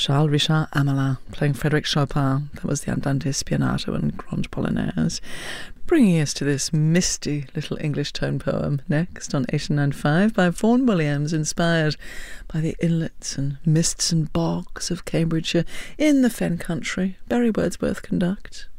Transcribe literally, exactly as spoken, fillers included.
Charles Richard Amelin playing Frédéric Chopin. That was the Andante Spianato and Grande Polonaise. Bringing us to this misty little English tone poem next on eight nine five by Vaughan Williams, inspired by the inlets and mists and bogs of Cambridgeshire in the Fen Country. Barry Wordsworth conduct.